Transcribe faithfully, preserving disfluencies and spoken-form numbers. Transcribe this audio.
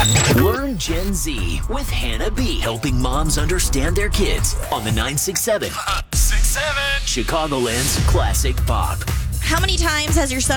Learn Gen Z with Hannah B. Helping moms understand their kids on the nine six seven. six seven. Chicagoland's classic pop. How many times has your son